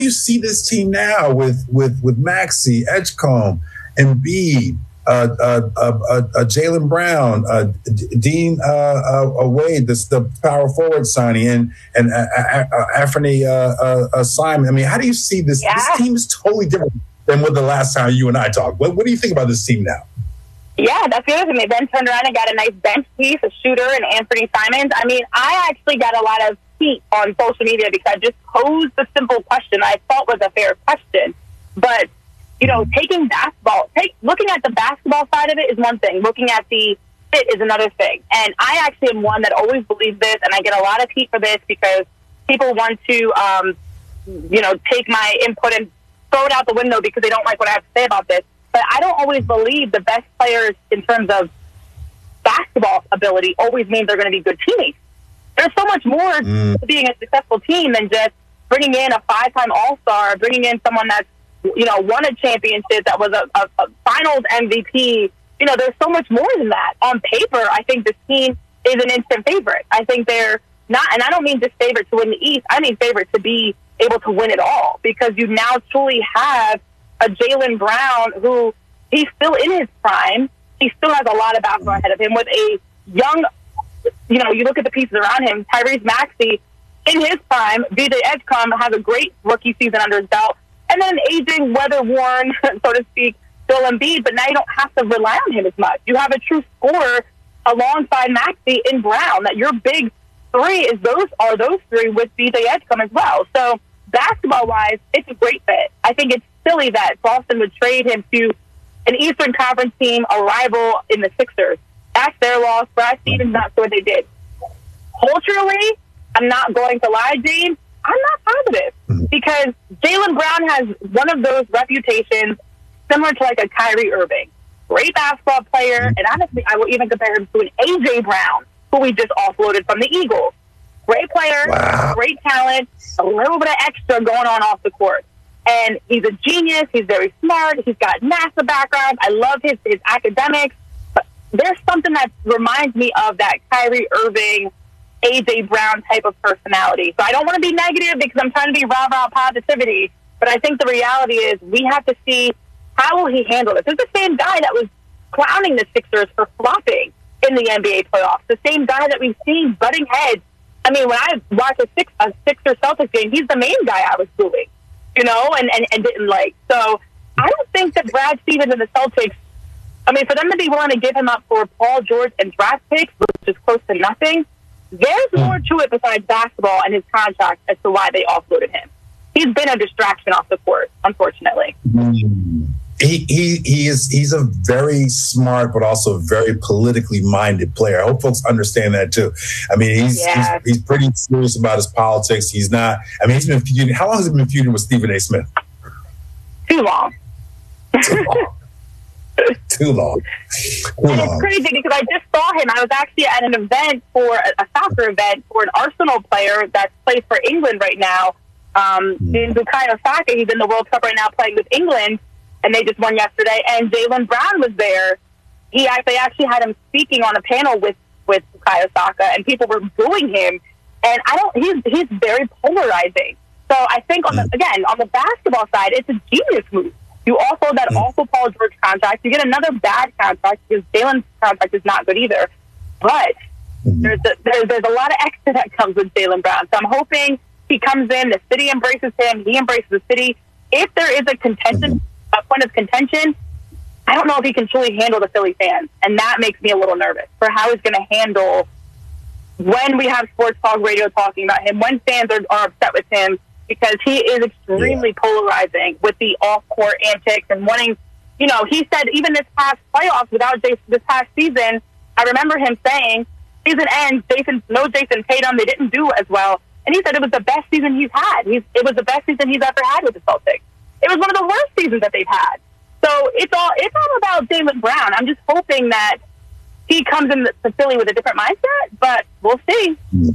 you see this team now with Maxey, Edgecombe, Embiid, Jaylen Brown, Dean Wade, the power forward signing, and Anthony Simon. I mean, how do you see this? Yeah. This team is totally different than what the last time you and I talked. What do you think about this team now? Yeah, that's the other thing. They then turned around and got a nice bench piece, a shooter, and Anthony Simons. I mean, I actually got a lot of heat on social media because I just posed the simple question I thought was a fair question. But, you know, looking at the basketball side of it is one thing. Looking at the fit is another thing. And I actually am one that always believes this, and I get a lot of heat for this because people want to, take my input and throw it out the window because they don't like what I have to say about this. But I don't always believe the best players in terms of basketball ability always mean they're going to be good teammates. There's so much more to being a successful team than just bringing in a 5-time All-Star, bringing in someone that's, won a championship, that was a finals MVP. You know, there's so much more than that. On paper, I think this team is an instant favorite. I think they're not, and I don't mean just favorite to win the East. I mean favorite to be able to win it all because you now truly have a Jaylen Brown who he's still in his prime. He still has a lot of basketball ahead of him with a young, you look at the pieces around him, Tyrese Maxey in his prime, VJ Edgecombe has a great rookie season under his belt, and then an aging, weather-worn, so to speak, Joel Embiid, but now you don't have to rely on him as much. You have a true scorer alongside Maxey in Brown, that your big three are those three with VJ Edgecombe as well. So basketball-wise, it's a great fit. I think it's silly that Boston would trade him to an Eastern Conference team, a rival in the Sixers. That's their loss. Brad Stevens, not sure what they did. Culturally, I'm not going to lie, James, I'm not positive because Jaylen Brown has one of those reputations similar to like a Kyrie Irving. Great basketball player, and honestly, I will even compare him to an A.J. Brown, who we just offloaded from the Eagles. Great player, great talent, a little bit of extra going on off the court. And he's a genius. He's very smart. He's got NASA background. I love his academics. But there's something that reminds me of that Kyrie Irving, A.J. Brown type of personality. So I don't want to be negative because I'm trying to be rah-rah positivity. But I think the reality is we have to see how will he handle this. It's the same guy that was clowning the Sixers for flopping in the NBA playoffs. The same guy that we've seen butting heads. I mean, when I watch a Sixers Celtics game, he's the main guy I was booing. And didn't like. So I don't think that Brad Stevens and the Celtics, I mean, for them to be willing to give him up for Paul George and draft picks, which is close to nothing, there's more to it besides basketball and his contract as to why they offloaded him. He's been a distraction off the court, unfortunately. He's a very smart but also very politically minded player. I hope folks understand that too. I mean, he's pretty serious about his politics. He's not. I mean, he's been feuding. How long has he been feuding with Stephen A. Smith? Too long. Too long. It's crazy because I just saw him. I was actually at an event for a soccer event for an Arsenal player that plays for England right now. In Bukayo Saka, he's in the World Cup right now playing with England. And they just won yesterday. And Jaylen Brown was there. They actually had him speaking on a panel with Bukayo Saka, and people were booing him. And he's very polarizing. So I think on the basketball side, it's a genius move. You also Paul George contract. You get another bad contract because Jaylen's contract is not good either. But there's a lot of extra that comes with Jaylen Brown. So I'm hoping he comes in, the city embraces him, he embraces the city. If there is a point of contention, I don't know if he can truly handle the Philly fans. And that makes me a little nervous for how he's going to handle when we have sports talk radio talking about him, when fans are upset with him, because he is extremely polarizing with the off-court antics and wanting, he said even this past playoffs this past season, I remember him saying, season ends, Jason Tatum, they didn't do as well. And he said it was the best season he's had. It was the best season he's ever had with the Celtics. It was one of the worst seasons that they've had. So it's all about Jaylen Brown. I'm just hoping that he comes into Philly with a different mindset, but we'll see.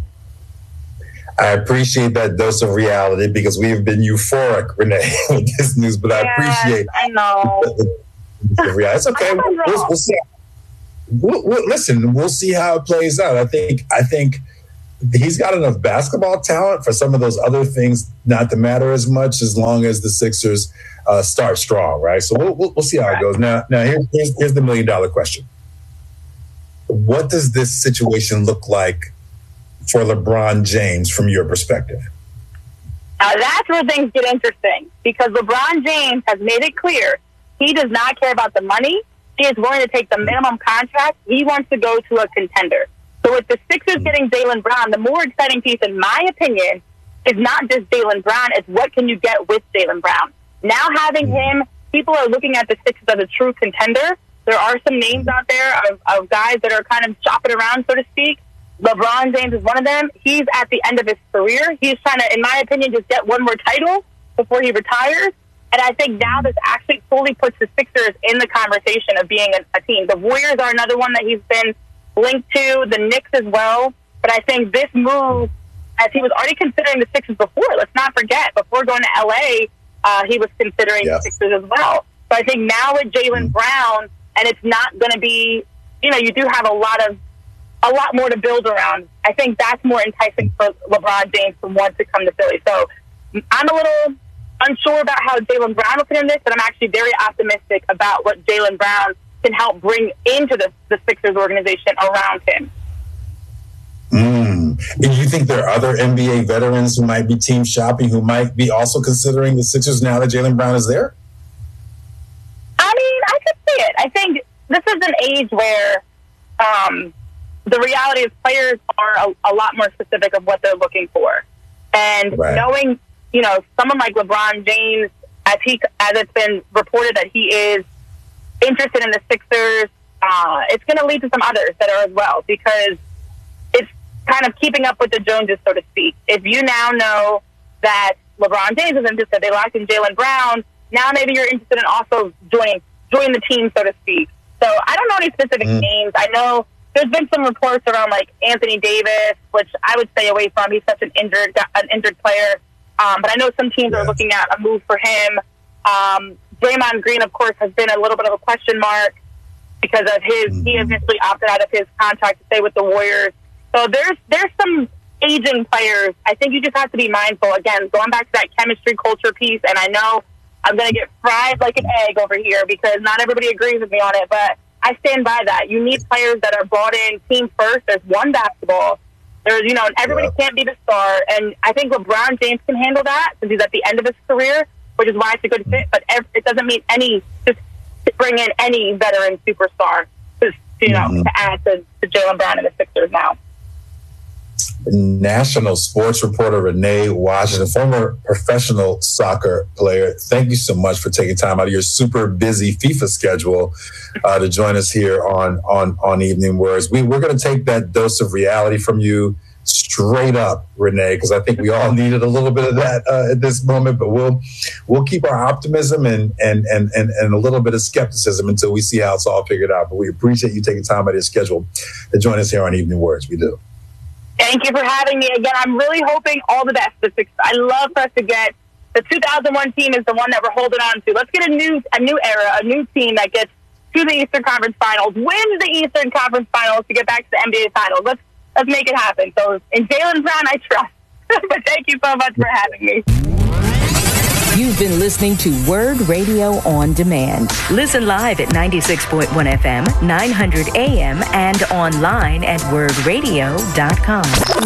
I appreciate that dose of reality because we've been euphoric, Renee, with this news, but I appreciate I know. the reality. It's okay. We'll see. Listen, we'll see how it plays out. I think he's got enough basketball talent for some of those other things not to matter as much as long as the Sixers start strong, right? So we'll see how it goes. Now here's the $1 million question. What does this situation look like for LeBron James from your perspective? That's where things get interesting, because LeBron James has made it clear he does not care about the money. He is willing to take the minimum contract. He wants to go to a contender. So with the Sixers getting Jaylen Brown, the more exciting piece, in my opinion, is not just Jaylen Brown, it's what can you get with Jaylen Brown. Now having him, people are looking at the Sixers as a true contender. There are some names out there of guys that are kind of shopping around, so to speak. LeBron James is one of them. He's at the end of his career. He's trying to, in my opinion, just get one more title before he retires. And I think now this actually fully puts the Sixers in the conversation of being a team. The Warriors are another one that he's been linked to, the Knicks as well. But I think this move, as he was already considering the Sixers before, let's not forget, before going to L.A., he was considering the Sixers as well. So I think now with Jaylen Brown, and it's not going to be, you do have a lot more to build around. I think that's more enticing for LeBron James to want to come to Philly. So I'm a little unsure about how Jaylen Brown will fit in this, but I'm actually very optimistic about what Jaylen Brown can help bring into the Sixers organization around him. Do you think there are other NBA veterans who might be team shopping, who might be also considering the Sixers now that Jaylen Brown is there? I mean, I could see it. I think this is an age where the reality is players are a lot more specific of what they're looking for. And knowing, someone like LeBron James, as it's been reported that he is interested in the Sixers, it's going to lead to some others that are as well, because it's kind of keeping up with the Joneses, so to speak. If you now know that LeBron James is interested, they locked in Jaylen Brown, now maybe you're interested in also join the team, so to speak. So I don't know any specific names. I know there's been some reports around like Anthony Davis, which I would stay away from. He's such an injured player. But I know some teams are looking at a move for him. Draymond Green, of course, has been a little bit of a question mark because of he eventually opted out of his contract to stay with the Warriors. So there's some aging players. I think you just have to be mindful. Again, going back to that chemistry culture piece, and I know I'm going to get fried like an egg over here because not everybody agrees with me on it, but I stand by that. You need players that are bought in, team first. There's one basketball. There's, and everybody can't be the star. And I think LeBron James can handle that since he's at the end of his career, which is why it's a good fit. But it doesn't mean just to bring in any veteran superstar to add to Jaylen Brown and the Sixers now. National sports reporter Renee Washington, former professional soccer player. Thank you so much for taking time out of your super busy FIFA schedule to join us here on Evening Words. We're going to take that dose of reality from you straight up, Renee, because I think we all needed a little bit of that at this moment. But we'll keep our optimism and a little bit of skepticism until we see how it's all figured out. But we appreciate you taking time out of your schedule to join us here on Evening Words. We do. Thank you for having me. Again, I'm really hoping all the best. I love for us to get the 2001 team is the one that we're holding on to. Let's get a new era, a new team that gets to the Eastern Conference Finals, wins the Eastern Conference Finals to get back to the NBA Finals. Let's make it happen. So in Jaylen Brown, I trust. But thank you so much for having me. You've been listening to Word Radio On Demand. Listen live at 96.1 FM, 900 AM, and online at wordradio.com.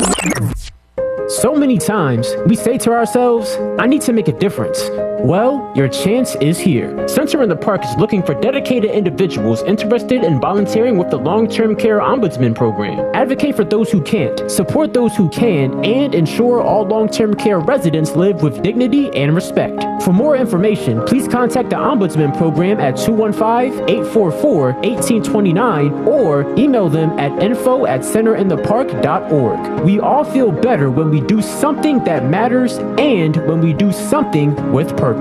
So many times, we say to ourselves, I need to make a difference. Well, your chance is here. Center in the Park is looking for dedicated individuals interested in volunteering with the Long-Term Care Ombudsman Program. Advocate for those who can't, support those who can, and ensure all long-term care residents live with dignity and respect. For more information, please contact the Ombudsman Program at 215-844-1829 or email them at info@centerinthepark.org. We all feel better when we do something that matters and when we do something with purpose.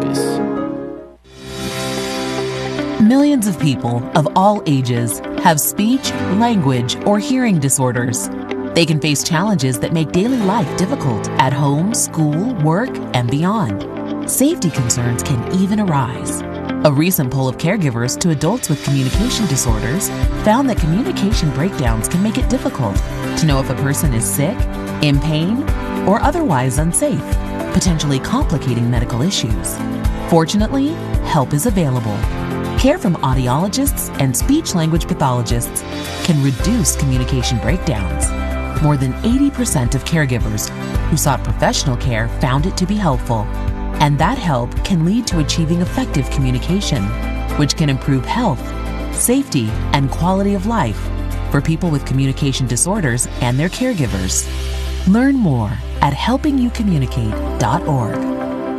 Millions of people of all ages have speech, language, or hearing disorders. They can face challenges that make daily life difficult at home, school, work, and beyond. Safety concerns can even arise. A recent poll of caregivers to adults with communication disorders found that communication breakdowns can make it difficult to know if a person is sick, in pain, or otherwise unsafe, potentially complicating medical issues. Fortunately, help is available. Care from audiologists and speech-language pathologists can reduce communication breakdowns. More than 80% of caregivers who sought professional care found it to be helpful. And that help can lead to achieving effective communication, which can improve health, safety, and quality of life for people with communication disorders and their caregivers. Learn more at helpingyoucommunicate.org.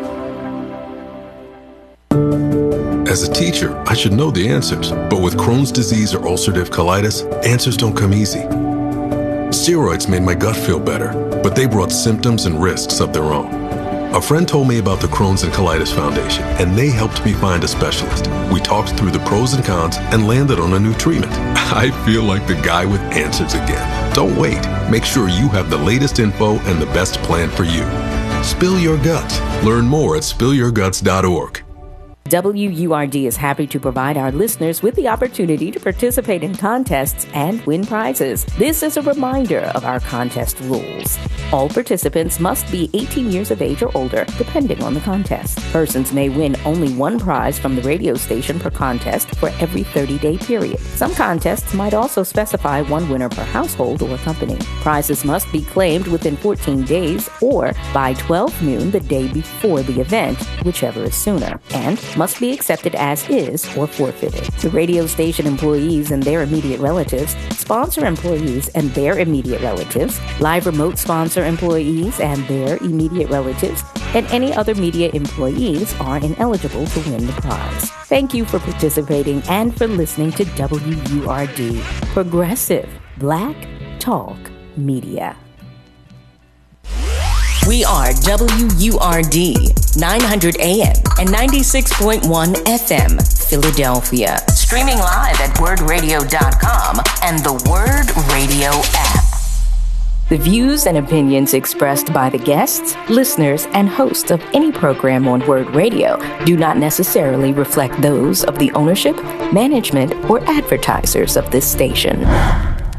As a teacher, I should know the answers, but with Crohn's disease or ulcerative colitis, answers don't come easy. Steroids made my gut feel better, but they brought symptoms and risks of their own. A friend told me about the Crohn's and Colitis Foundation, and they helped me find a specialist. We talked through the pros and cons and landed on a new treatment. I feel like the guy with answers again. Don't wait. Make sure you have the latest info and the best plan for you. Spill your guts. Learn more at spillyourguts.org. WURD is happy to provide our listeners with the opportunity to participate in contests and win prizes. This is a reminder of our contest rules. All participants must be 18 years of age or older, depending on the contest. Persons may win only one prize from the radio station per contest for every 30-day period. Some contests might also specify one winner per household or company. Prizes must be claimed within 14 days or by 12 noon the day before the event, whichever is sooner, and must be accepted as is or forfeited. The radio station employees and their immediate relatives, sponsor employees and their immediate relatives, live remote sponsor employees and their immediate relatives, and any other media employees are ineligible to win the prize. Thank you for participating and for listening to WURD, Progressive Black Talk Media. We are WURD, 900 AM and 96.1 FM, Philadelphia. Streaming live at wordradio.com and the Word Radio app. The views and opinions expressed by the guests, listeners, and hosts of any program on Word Radio do not necessarily reflect those of the ownership, management, or advertisers of this station.